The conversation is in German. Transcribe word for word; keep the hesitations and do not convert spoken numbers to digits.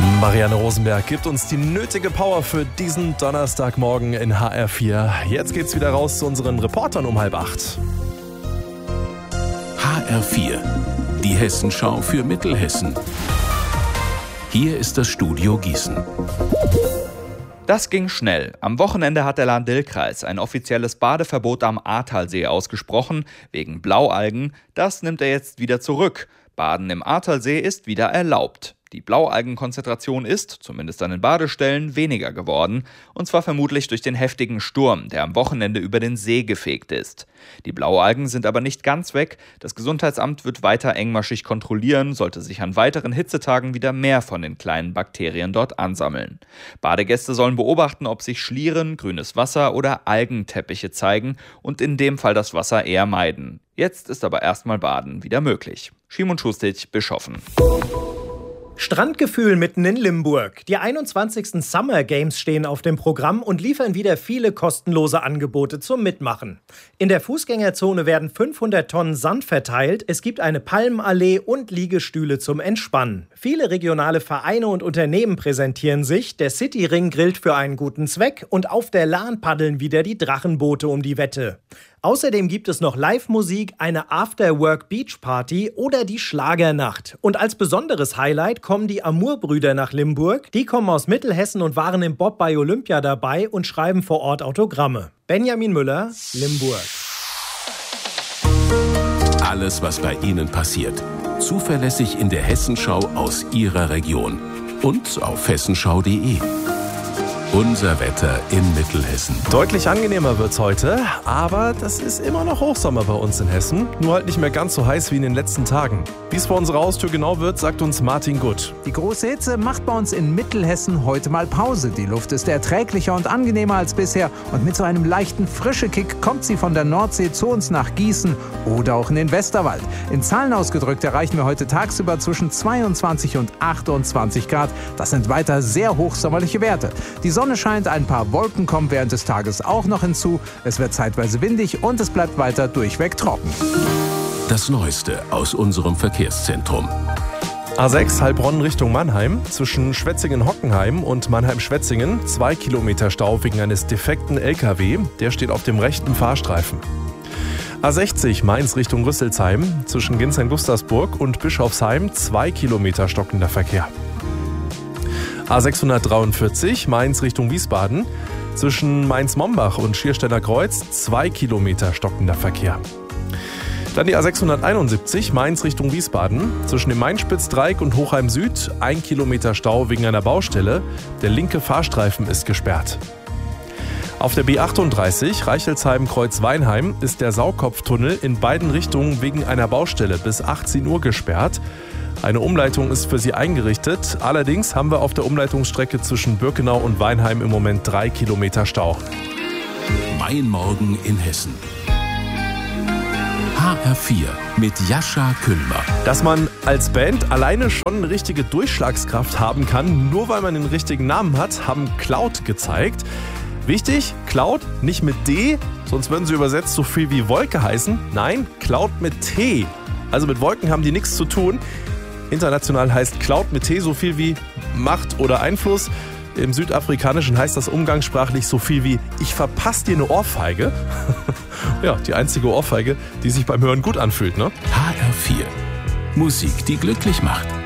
Marianne Rosenberg gibt uns die nötige Power für diesen Donnerstagmorgen in H R vier. Jetzt geht's wieder raus zu unseren Reportern um halb acht. H R vier, die Hessenschau für Mittelhessen. Hier ist das Studio Gießen. Das ging schnell. Am Wochenende hat der Lahn-Dill-Kreis ein offizielles Badeverbot am Ahrtalsee ausgesprochen, wegen Blaualgen. Das nimmt er jetzt wieder zurück. Baden im Ahrtalsee ist wieder erlaubt. Die Blaualgenkonzentration ist, zumindest an den Badestellen, weniger geworden. Und zwar vermutlich durch den heftigen Sturm, der am Wochenende über den See gefegt ist. Die Blaualgen sind aber nicht ganz weg. Das Gesundheitsamt wird weiter engmaschig kontrollieren, sollte sich an weiteren Hitzetagen wieder mehr von den kleinen Bakterien dort ansammeln. Badegäste sollen beobachten, ob sich Schlieren, grünes Wasser oder Algenteppiche zeigen und in dem Fall das Wasser eher meiden. Jetzt ist aber erstmal Baden wieder möglich. Schimon Schustic, Bischoffen. Strandgefühl mitten in Limburg. Die einundzwanzigsten Summer Games stehen auf dem Programm und liefern wieder viele kostenlose Angebote zum Mitmachen. In der Fußgängerzone werden fünfhundert Tonnen Sand verteilt, es gibt eine Palmenallee und Liegestühle zum Entspannen. Viele regionale Vereine und Unternehmen präsentieren sich, der Cityring grillt für einen guten Zweck und auf der Lahn paddeln wieder die Drachenboote um die Wette. Außerdem gibt es noch Live-Musik, eine After-Work-Beach-Party oder die Schlagernacht. Und als besonderes Highlight kommen die Amour-Brüder nach Limburg. Die kommen aus Mittelhessen und waren im Bob bei Olympia dabei und schreiben vor Ort Autogramme. Benjamin Müller, Limburg. Alles, was bei Ihnen passiert. Zuverlässig in der Hessenschau aus Ihrer Region. Und auf hessenschau punkt de. Unser Wetter in Mittelhessen. Deutlich angenehmer wird's heute, aber das ist immer noch Hochsommer bei uns in Hessen. Nur halt nicht mehr ganz so heiß wie in den letzten Tagen. Wie es vor unserer Haustür genau wird, sagt uns Martin Gutt. Die große Hitze macht bei uns in Mittelhessen heute mal Pause. Die Luft ist erträglicher und angenehmer als bisher. Und mit so einem leichten Frischekick kommt sie von der Nordsee zu uns nach Gießen oder auch in den Westerwald. In Zahlen ausgedrückt erreichen wir heute tagsüber zwischen zweiundzwanzig und achtundzwanzig Grad. Das sind weiter sehr hochsommerliche Werte. Die Sonne Sonne scheint, ein paar Wolken kommen während des Tages auch noch hinzu. Es wird zeitweise windig und es bleibt weiter durchweg trocken. Das Neueste aus unserem Verkehrszentrum. A sechs Heilbronn Richtung Mannheim, zwischen Schwetzingen-Hockenheim und Mannheim-Schwetzingen, zwei Kilometer Stau wegen eines defekten L K W, der steht auf dem rechten Fahrstreifen. A sechzig Mainz Richtung Rüsselsheim, zwischen Ginsheim-Gustavsburg und Bischofsheim, zwei Kilometer stockender Verkehr. A sechshundertdreiundvierzig Mainz Richtung Wiesbaden, zwischen Mainz-Mombach und Schiersteller Kreuz, zwei Kilometer stockender Verkehr. Dann die A sechshunderteinundsiebzig Mainz Richtung Wiesbaden, zwischen dem Mainspitzdreieck und Hochheim Süd, ein Kilometer Stau wegen einer Baustelle, der linke Fahrstreifen ist gesperrt. Auf der B achtunddreißig Reichelsheim-Kreuz-Weinheim ist der Saukopftunnel in beiden Richtungen wegen einer Baustelle bis achtzehn Uhr gesperrt. Eine Umleitung ist für sie eingerichtet. Allerdings haben wir auf der Umleitungsstrecke zwischen Birkenau und Weinheim im Moment drei Kilometer Stau. Mein Morgen in Hessen. H R vier mit Jascha Kühlmer. Dass man als Band alleine schon eine richtige Durchschlagskraft haben kann, nur weil man den richtigen Namen hat, haben Cloud gezeigt. Wichtig, Cloud nicht mit D, sonst würden sie übersetzt so viel wie Wolke heißen. Nein, Cloud mit T. Also mit Wolken haben die nichts zu tun. International heißt Cloud mit T so viel wie Macht oder Einfluss. Im Südafrikanischen heißt das umgangssprachlich so viel wie ich verpasse dir eine Ohrfeige. Ja, die einzige Ohrfeige, die sich beim Hören gut anfühlt, ne? H R vier. Musik, die glücklich macht.